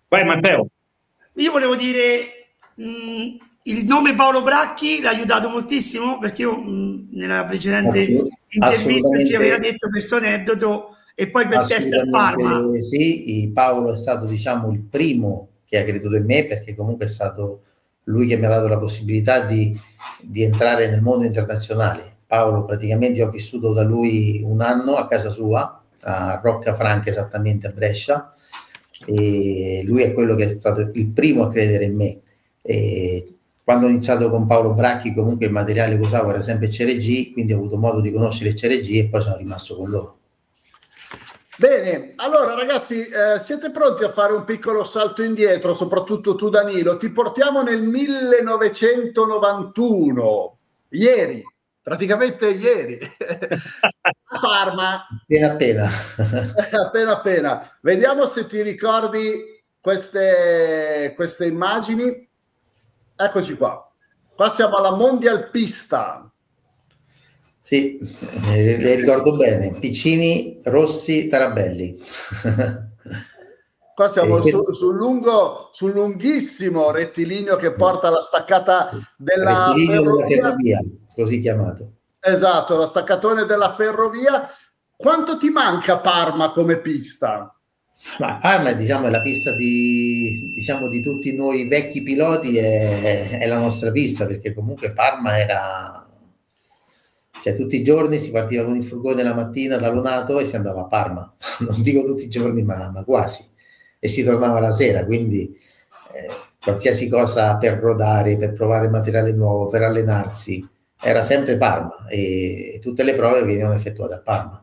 Vai Matteo. Io volevo dire, il nome Paolo Bracchi l'ha aiutato moltissimo perché io nella precedente intervista ci aveva Assolutamente, detto questo aneddoto e poi quel test a Parma. assolutamente sì. Paolo è stato, diciamo, il primo che ha creduto in me, perché comunque è stato lui che mi ha dato la possibilità di entrare nel mondo internazionale. Paolo, praticamente, ho vissuto da lui un anno a casa sua, a Roccafranca, esattamente a Brescia, e lui è quello che è stato il primo a credere in me. E quando ho iniziato con Paolo Bracchi, comunque il materiale che usavo era sempre CRG, quindi ho avuto modo di conoscere il CRG e poi sono rimasto con loro. Bene, allora ragazzi, siete pronti a fare un piccolo salto indietro, soprattutto tu Danilo? Ti portiamo nel 1991, ieri, praticamente ieri, a Parma, Appena appena. appena appena. Vediamo se ti ricordi queste immagini. Eccoci qua. Qua siamo alla Mondial Pista. Sì, le ricordo bene. Piccini, Rossi, Tarabelli. Qua siamo Questo sul lunghissimo rettilineo che porta alla staccata della rettilineo della ferrovia. ferrovia, così chiamato. Esatto, la staccatone della ferrovia. Quanto ti manca Parma come pista? Ma Parma, diciamo, è la pista diciamo, di tutti noi vecchi piloti, è la nostra pista, perché comunque Parma era, cioè tutti i giorni si partiva con il furgone la mattina da Lonato e si andava a Parma, non dico tutti i giorni, ma quasi, e si tornava la sera, quindi qualsiasi cosa per rodare, per provare materiale nuovo, per allenarsi, era sempre Parma e tutte le prove venivano effettuate a Parma.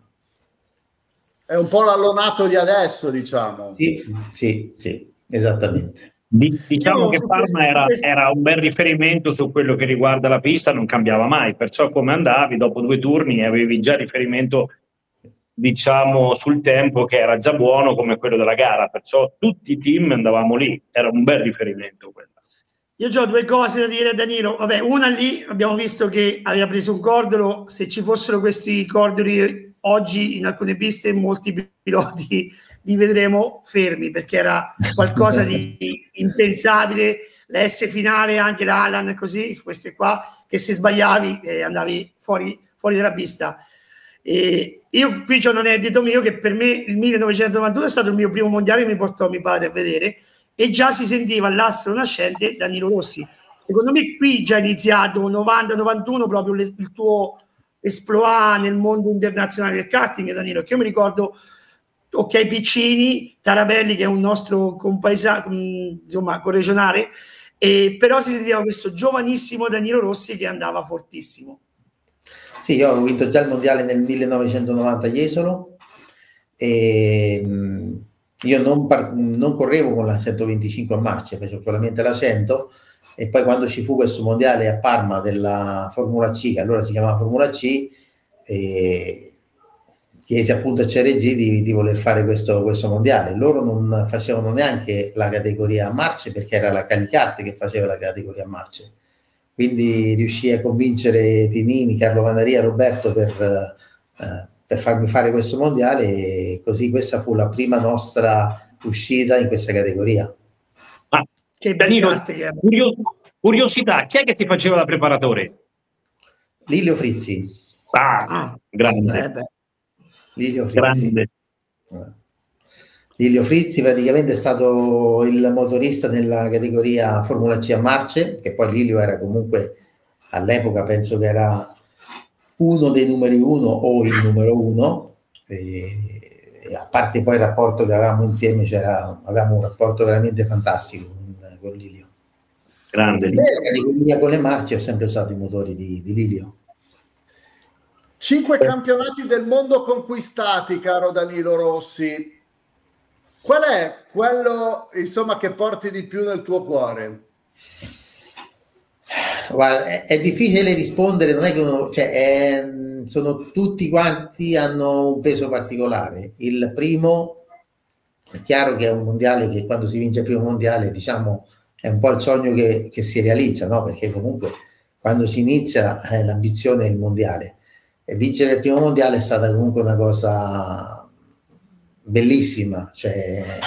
È un po' l'allonato di adesso, diciamo. Sì, sì, sì, esattamente. Diciamo Io che su questo, Parma era un bel riferimento su quello che riguarda la pista, non cambiava mai, perciò come andavi dopo 2 turni avevi già riferimento, diciamo, sul tempo che era già buono come quello della gara, perciò tutti i team andavamo lì, era un bel riferimento quello. io ho due cose da dire a Danilo. Vabbè, una lì abbiamo visto che aveva preso un cordolo. Se ci fossero questi cordoli oggi in alcune piste, molti piloti li vedremo fermi perché era qualcosa di impensabile. La S finale anche da Alan, così, queste qua, che se sbagliavi andavi fuori dalla pista. E io qui c'ho un aneddoto mio che per me il 1991 è stato il mio primo mondiale che mi portò mio padre a vedere e già si sentiva l'astro nascente Danilo Rossi. Secondo me qui già è iniziato 90-91 proprio il tuo esploit nel mondo internazionale del karting, Danilo, che io mi ricordo, ok, Piccini, Tarabelli che è un nostro compaesano, insomma, corregionale, però si sentiva questo giovanissimo Danilo Rossi che andava fortissimo. Sì, io avevo vinto già il mondiale nel 1990 a Jesolo e io non correvo con la 125 a marce, facevo solamente la 100 e poi quando ci fu questo mondiale a Parma della Formula C, che allora si chiamava Formula C, chiesi appunto a CRG di voler fare questo mondiale. Loro non facevano neanche la categoria a marce perché era la Calicarte che faceva la categoria a marce. Quindi riuscì a convincere Tinini, Carlo Vanaria, Roberto per farmi fare questo mondiale e così questa fu la prima nostra uscita in questa categoria. Ah, che Danilo, che curiosità, chi è che ti faceva da preparatore? Lilio Frizzi. Grande. Lilio Frizzi. Grande. Lilio Frizzi praticamente è stato il motorista nella categoria Formula C a marce, che poi Lilio era comunque all'epoca penso che era uno dei numeri uno o il numero uno, e a parte poi il rapporto che avevamo insieme, avevamo un rapporto veramente fantastico con Lilio. Grande. Con le marce ho sempre usato i motori di Lilio. 5 campionati del mondo conquistati, caro Danilo Rossi. Qual è quello, insomma, che porti di più nel tuo cuore? Guarda, è difficile rispondere, non è che uno, cioè, sono tutti quanti hanno un peso particolare. Il primo è chiaro che è un mondiale che quando si vince il primo mondiale, diciamo, è un po' il sogno che si realizza, no? Perché comunque quando si inizia l'ambizione è il mondiale e vincere il primo mondiale è stata comunque una cosa bellissima, cioè